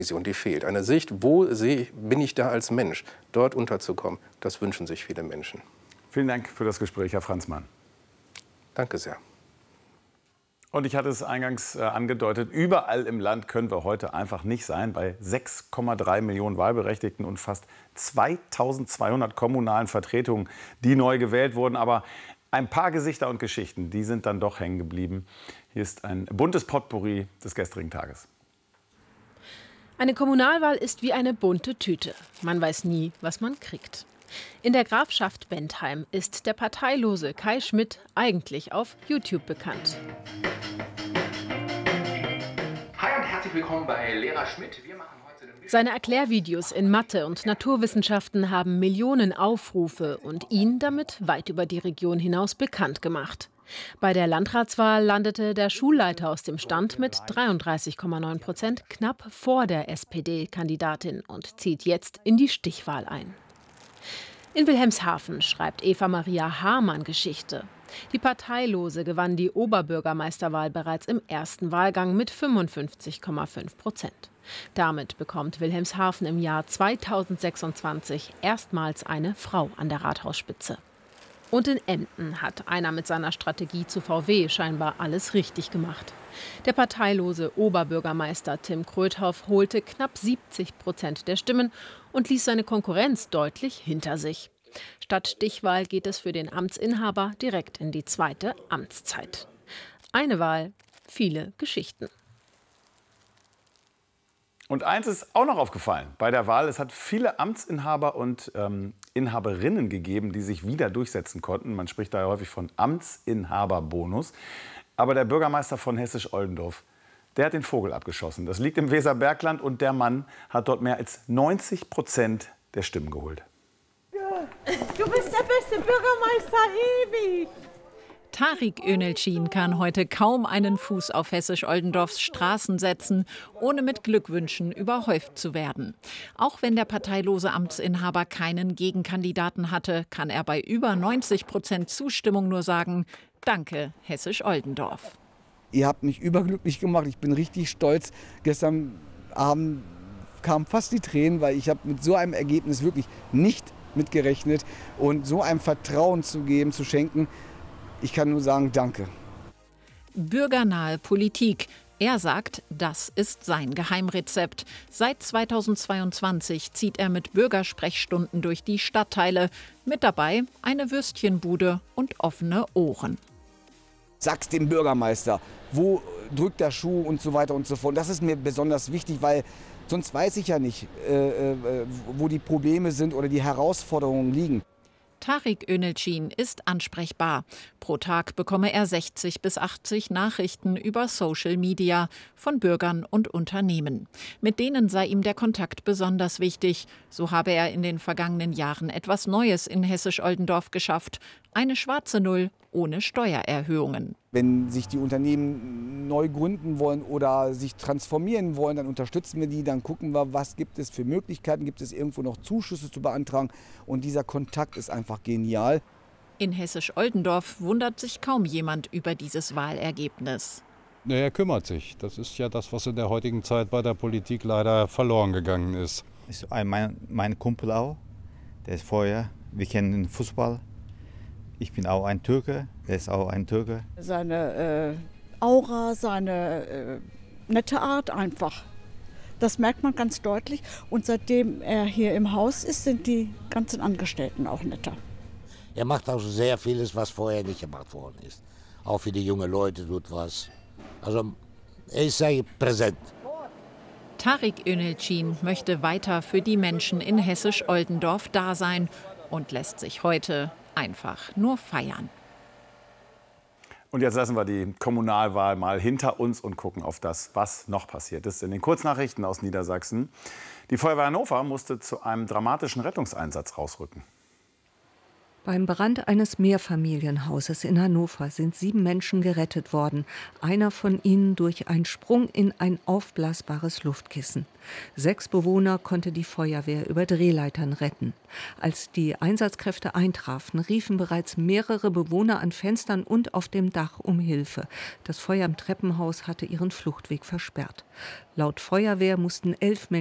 Vision, die fehlt. Eine Sicht, bin ich da als Mensch, dort unterzukommen, das wünschen sich viele Menschen. Vielen Dank für das Gespräch, Herr Franzmann. Danke sehr. Und ich hatte es eingangs angedeutet, überall im Land können wir heute einfach nicht sein. Bei 6,3 Millionen Wahlberechtigten und fast 2200 kommunalen Vertretungen, die neu gewählt wurden. Aber ein paar Gesichter und Geschichten, die sind dann doch hängen geblieben. Hier ist ein buntes Potpourri des gestrigen Tages. Eine Kommunalwahl ist wie eine bunte Tüte. Man weiß nie, was man kriegt. In der Grafschaft Bentheim ist der parteilose Kai Schmidt eigentlich auf YouTube bekannt. Hi und herzlich willkommen bei Lehrer Schmidt. Wir machen heute Seine Erklärvideos in Mathe und Naturwissenschaften haben Millionen Aufrufe und ihn damit weit über die Region hinaus bekannt gemacht. Bei der Landratswahl landete der Schulleiter aus dem Stand mit 33,9% knapp vor der SPD-Kandidatin und zieht jetzt in die Stichwahl ein. In Wilhelmshaven schreibt Eva Maria Hamann Geschichte. Die Parteilose gewann die Oberbürgermeisterwahl bereits im ersten Wahlgang mit 55,5%. Damit bekommt Wilhelmshaven im Jahr 2026 erstmals eine Frau an der Rathausspitze. Und in Emden hat einer mit seiner Strategie zu VW scheinbar alles richtig gemacht. Der parteilose Oberbürgermeister Tim Kröthoff holte knapp 70% der Stimmen und ließ seine Konkurrenz deutlich hinter sich. Statt Stichwahl geht es für den Amtsinhaber direkt in die zweite Amtszeit. Eine Wahl, viele Geschichten. Und eins ist auch noch aufgefallen bei der Wahl. Es hat viele Amtsinhaber und Inhaberinnen gegeben, die sich wieder durchsetzen konnten. Man spricht da ja häufig von Amtsinhaberbonus. Aber der Bürgermeister von Hessisch-Oldendorf, der hat den Vogel abgeschossen. Das liegt im Weserbergland und der Mann hat dort mehr als 90% der Stimmen geholt. Ja, du bist der beste Bürgermeister ewig. Tarik Önelcin kann heute kaum einen Fuß auf Hessisch-Oldendorfs Straßen setzen, ohne mit Glückwünschen überhäuft zu werden. Auch wenn der parteilose Amtsinhaber keinen Gegenkandidaten hatte, kann er bei über 90% Zustimmung nur sagen: Danke, Hessisch-Oldendorf. Ihr habt mich überglücklich gemacht. Ich bin richtig stolz. Gestern Abend kamen fast die Tränen, weil ich habe mit so einem Ergebnis wirklich nicht mitgerechnet. Und so einem Vertrauen zu geben, zu schenken, ich kann nur sagen, danke. Bürgernahe Politik. Er sagt, das ist sein Geheimrezept. Seit 2022 zieht er mit Bürgersprechstunden durch die Stadtteile. Mit dabei eine Würstchenbude und offene Ohren. Sag's dem Bürgermeister, wo drückt der Schuh und so weiter und so fort. Das ist mir besonders wichtig, weil sonst weiß ich ja nicht, wo die Probleme sind oder die Herausforderungen liegen. Tarik Önelcin ist ansprechbar. Pro Tag bekomme er 60 bis 80 Nachrichten über Social Media von Bürgern und Unternehmen. Mit denen sei ihm der Kontakt besonders wichtig. So habe er in den vergangenen Jahren etwas Neues in Hessisch-Oldendorf geschafft. Eine schwarze Null ohne Steuererhöhungen. Wenn sich die Unternehmen neu gründen wollen oder sich transformieren wollen, dann unterstützen wir die, dann gucken wir, was gibt es für Möglichkeiten, gibt es irgendwo noch Zuschüsse zu beantragen, und dieser Kontakt ist einfach genial. In Hessisch-Oldendorf wundert sich kaum jemand über dieses Wahlergebnis. Er kümmert sich. Das ist ja das, was in der heutigen Zeit bei der Politik leider verloren gegangen ist. Ist mein Kumpel auch, der ist vorher, wir kennen Fußball. Ich bin auch ein Türke, er ist auch ein Türke. Seine Aura, seine nette Art einfach. Das merkt man ganz deutlich. Und seitdem er hier im Haus ist, sind die ganzen Angestellten auch netter. Er macht auch sehr vieles, was vorher nicht gemacht worden ist. Auch für die jungen Leute tut was. Also er ist sehr präsent. Tarik Önelcin möchte weiter für die Menschen in Hessisch-Oldendorf da sein und lässt sich heute einfach nur feiern. Und jetzt lassen wir die Kommunalwahl mal hinter uns und gucken auf das, was noch passiert ist. In den Kurznachrichten aus Niedersachsen. Die Feuerwehr Hannover musste zu einem dramatischen Rettungseinsatz rausrücken. Beim Brand eines Mehrfamilienhauses in Hannover sind 7 Menschen gerettet worden. Einer von ihnen durch einen Sprung in ein aufblasbares Luftkissen. 6 Bewohner konnte die Feuerwehr über Drehleitern retten. Als die Einsatzkräfte eintrafen, riefen bereits mehrere Bewohner an Fenstern und auf dem Dach um Hilfe. Das Feuer im Treppenhaus hatte ihren Fluchtweg versperrt. Laut Feuerwehr mussten 11 Menschen